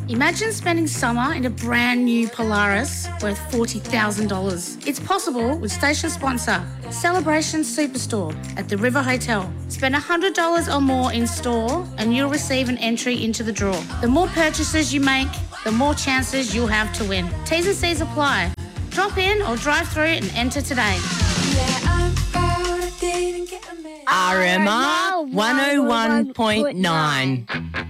Imagine spending summer in a brand new Polaris worth $40,000. It's possible with station sponsor Celebration Superstore at the River Hotel. Spend $100 or more in store and you'll receive an entry into the draw. The more purchases you make, the more chances you'll have to win. T's and C's apply. Drop in or drive through and enter today. RMR 101.9.